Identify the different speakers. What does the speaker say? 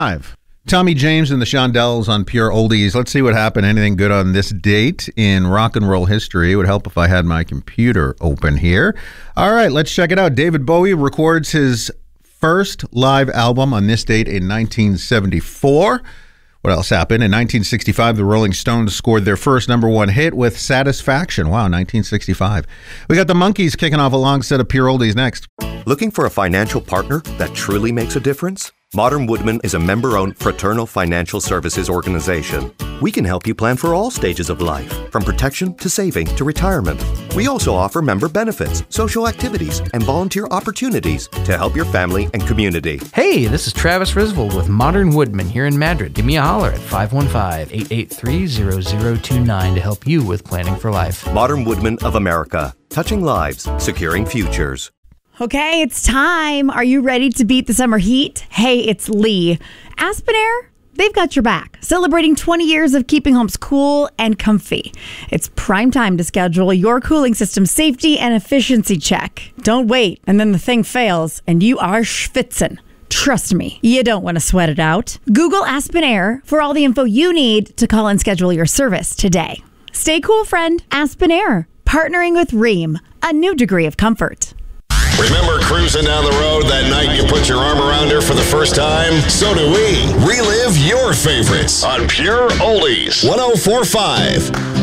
Speaker 1: Five. Tommy James and the Shondells on Pure Oldies. Let's see what happened. Anything good on this date in rock and roll history? It would help if I had my computer open here. All right, let's check it out. David Bowie records his first live album on this date in 1974. What else happened? In 1965, the Rolling Stones scored their first number one hit with Satisfaction. Wow, 1965. We got the Monkees kicking off a long set of Pure Oldies next.
Speaker 2: Looking for a financial partner that truly makes a difference? Modern Woodman is a member-owned fraternal financial services organization. We can help you plan for all stages of life, from protection to saving to retirement. We also offer member benefits, social activities, and volunteer opportunities to help your family and community.
Speaker 3: Hey, this is Travis Risvold with Modern Woodman here in Madrid. Give me a holler at 515-883-0029 to help you with planning for life.
Speaker 2: Modern Woodman of America, touching lives, securing futures.
Speaker 4: Okay, it's time. Are you ready to beat the summer heat? Hey, it's Lee. Aspen Air, they've got your back, celebrating 20 years of keeping homes cool and comfy. It's prime time to schedule your cooling system safety and efficiency check. Don't wait, and then the thing fails, and you are schwitzing. Trust me, you don't want to sweat it out. Google Aspen Air for all the info you need to call and schedule your service today. Stay cool, friend. Aspen Air, partnering with Rheem, a new degree of comfort.
Speaker 5: Remember cruising down the road that night you put your arm around her for the first time? So do we. Relive your favorites on Pure Oldies 104.5.